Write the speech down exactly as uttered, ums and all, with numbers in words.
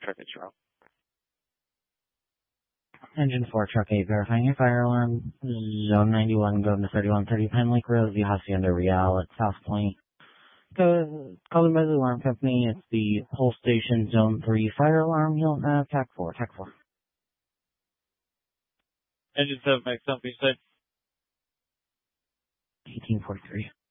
Truck eight, zero. Engine four, Truck eight, verifying your fire alarm. Zone ninety-one, go to thirty-one thirty Pine Lake Road, the Hacienda Real at South Point. Go, calling by the alarm company. It's the Pole Station Zone three fire alarm. You'll have T A C four, T A C four. Engine seven, Max, something you said? eighteen forty-three.